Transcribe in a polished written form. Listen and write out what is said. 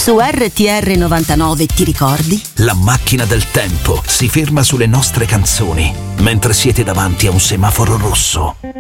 Su RTR 99 ti ricordi? La macchina del tempo si ferma sulle nostre canzoni mentre siete davanti a un semaforo rosso.